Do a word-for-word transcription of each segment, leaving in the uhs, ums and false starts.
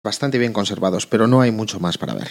bastante bien conservados, pero no hay mucho más para ver.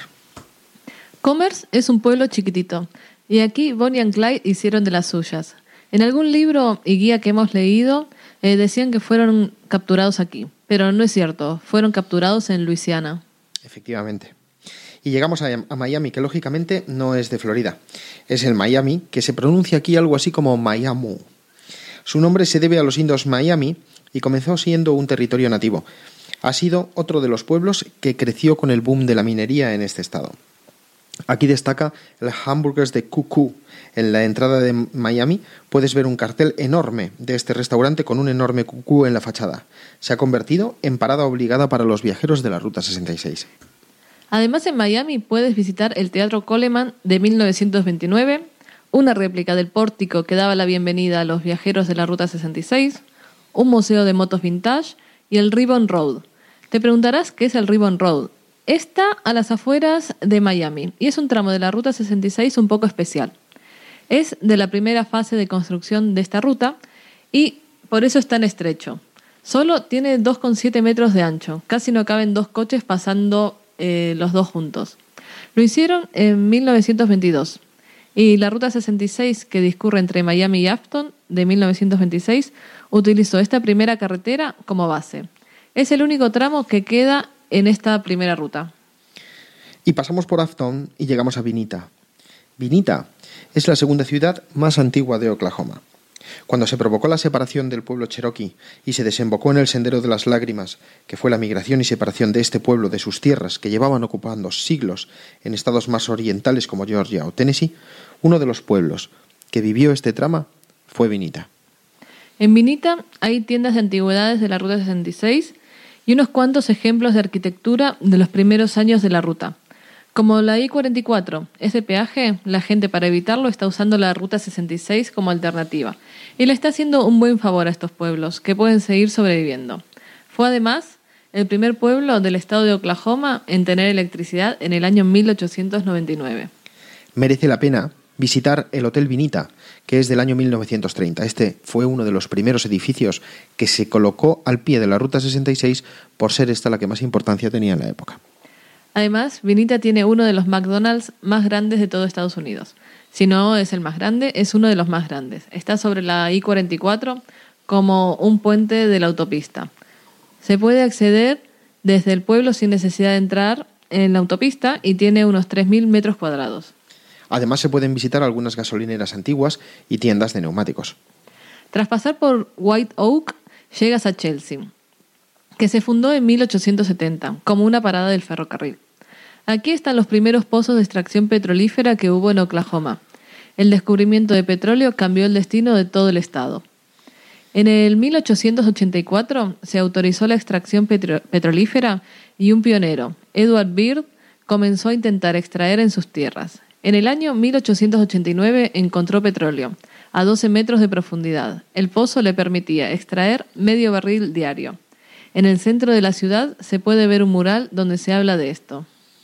Commerce es un pueblo chiquitito, y aquí Bonnie and Clyde hicieron de las suyas. En algún libro y guía que hemos leído, eh, decían que fueron capturados aquí, pero no es cierto, fueron capturados en Luisiana. Efectivamente. Y llegamos a, a Miami, que lógicamente no es de Florida. Es el Miami, que se pronuncia aquí algo así como Miami. Su nombre se debe a los indios Miami y comenzó siendo un territorio nativo. Ha sido otro de los pueblos que creció con el boom de la minería en este estado. Aquí destaca el Hamburgers de Cuckoo. En la entrada de Miami puedes ver un cartel enorme de este restaurante con un enorme cucú en la fachada. Se ha convertido en parada obligada para los viajeros de la Ruta sesenta y seis. Además, en Miami puedes visitar el Teatro Coleman de mil novecientos veintinueve, una réplica del pórtico que daba la bienvenida a los viajeros de la Ruta sesenta y seis, un museo de motos vintage y el Ribbon Road. Te preguntarás qué es el Ribbon Road. Está a las afueras de Miami y es un tramo de la Ruta sesenta y seis un poco especial. Es de la primera fase de construcción de esta ruta y por eso es tan estrecho. Solo tiene dos coma siete metros de ancho, casi no caben dos coches pasando eh, los dos juntos. Lo hicieron en mil novecientos veintidós y la Ruta sesenta y seis, que discurre entre Miami y Afton, de mil novecientos veintiséis, utilizó esta primera carretera como base. Es el único tramo que queda en esta primera ruta. Y pasamos por Afton y llegamos a Vinita. Vinita es la segunda ciudad más antigua de Oklahoma. Cuando se provocó la separación del pueblo cherokee y se desembocó en el Sendero de las Lágrimas, que fue la migración y separación de este pueblo de sus tierras que llevaban ocupando siglos en estados más orientales como Georgia o Tennessee, uno de los pueblos que vivió este trama fue Vinita. En Vinita hay tiendas de antigüedades de la Ruta sesenta y seis y unos cuantos ejemplos de arquitectura de los primeros años de la ruta. Como la I cuarenta y cuatro es de peaje, la gente para evitarlo está usando la Ruta sesenta y seis como alternativa y le está haciendo un buen favor a estos pueblos que pueden seguir sobreviviendo. Fue además el primer pueblo del estado de Oklahoma en tener electricidad en el año mil ochocientos noventa y nueve. Merece la pena visitar el Hotel Vinita, que es del año mil novecientos treinta. Este fue uno de los primeros edificios que se colocó al pie de la Ruta sesenta y seis por ser esta la que más importancia tenía en la época. Además, Vinita tiene uno de los McDonald's más grandes de todo Estados Unidos. Si no es el más grande, es uno de los más grandes. Está sobre la I cuarenta y cuatro como un puente de la autopista. Se puede acceder desde el pueblo sin necesidad de entrar en la autopista y tiene unos tres mil metros cuadrados. Además, se pueden visitar algunas gasolineras antiguas y tiendas de neumáticos. Tras pasar por White Oak, llegas a Chelsea, que se fundó en mil ochocientos setenta como una parada del ferrocarril. Aquí están los primeros pozos de extracción petrolífera que hubo en Oklahoma. El descubrimiento de petróleo cambió el destino de todo el estado. En el mil ochocientos ochenta y cuatro se autorizó la extracción petro- petrolífera y un pionero, Edward Byrd, comenzó a intentar extraer en sus tierras. En el año mil ochocientos ochenta y nueve encontró petróleo, a doce metros de profundidad. El pozo le permitía extraer medio barril diario. En el centro de la ciudad se puede ver un mural donde se habla de esto.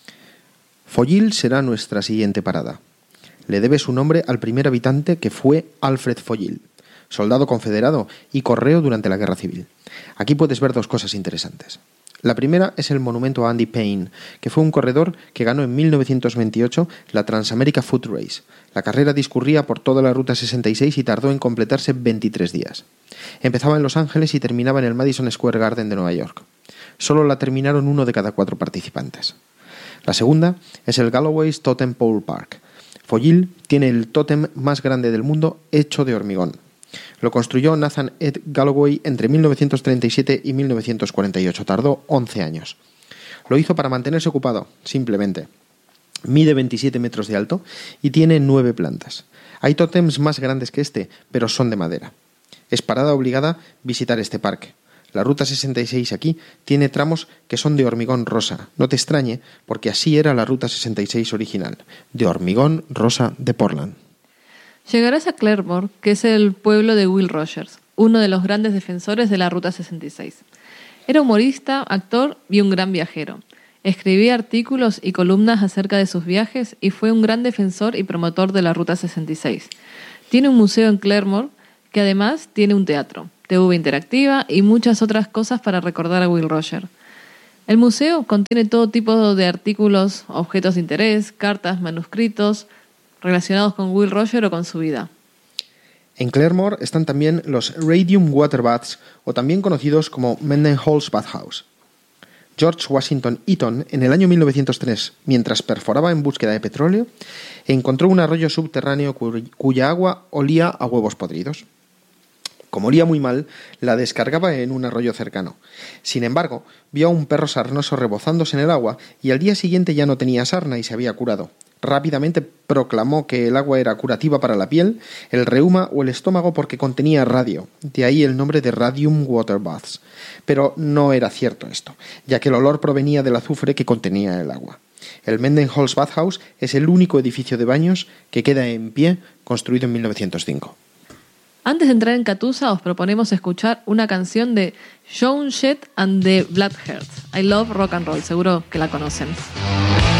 Foyil será nuestra siguiente parada. Le debe su nombre al primer habitante, que fue Alfred Foyil, soldado confederado y correo durante la Guerra Civil. Aquí puedes ver dos cosas interesantes. La primera es el monumento a Andy Payne, que fue un corredor que ganó en mil novecientos veintiocho la Transamerica Foot Race. La carrera discurría por toda la Ruta sesenta y seis y tardó en completarse veintitrés días. Empezaba en Los Ángeles y terminaba en el Madison Square Garden de Nueva York. Solo la terminaron uno de cada cuatro participantes. La segunda es el Galloway's Totem Pole Park. Foyil tiene el tótem más grande del mundo hecho de hormigón. Lo construyó Nathan Ed Galloway entre mil novecientos treinta y siete y mil novecientos cuarenta y ocho. Tardó once años. Lo hizo para mantenerse ocupado, simplemente. Mide veintisiete metros de alto y tiene nueve plantas. Hay tótems más grandes que este, pero son de madera. Es parada obligada visitar este parque. La Ruta sesenta y seis aquí tiene tramos que son de hormigón rosa. No te extrañe, porque así era la Ruta sesenta y seis original, de hormigón rosa de Portland. Llegarás a Claremore, que es el pueblo de Will Rogers, uno de los grandes defensores de la Ruta sesenta y seis. Era humorista, actor y un gran viajero. Escribía artículos y columnas acerca de sus viajes y fue un gran defensor y promotor de la Ruta sesenta y seis. Tiene un museo en Claremore que además tiene un teatro, T V interactiva y muchas otras cosas para recordar a Will Rogers. El museo contiene todo tipo de artículos, objetos de interés, cartas, manuscritos relacionados con Will Rogers o con su vida. En Claremore están también los Radium Water Baths, o también conocidos como Mendenhall's Bathhouse. George Washington Eaton, en el año mil novecientos tres, mientras perforaba en búsqueda de petróleo, encontró un arroyo subterráneo cuya agua olía a huevos podridos. Como olía muy mal, la descargaba en un arroyo cercano. Sin embargo, vio a un perro sarnoso rebozándose en el agua y al día siguiente ya no tenía sarna y se había curado. Rápidamente proclamó que el agua era curativa para la piel, el reuma o el estómago porque contenía radio, de ahí el nombre de Radium Water Baths. Pero no era cierto esto, ya que el olor provenía del azufre que contenía el agua. El Mendenhall's Bathhouse es el único edificio de baños que queda en pie, construido en mil novecientos cinco. Antes de entrar en Catuzza, os proponemos escuchar una canción de Joan Jett and the Blackhearts, I Love Rock and Roll, seguro que la conocen.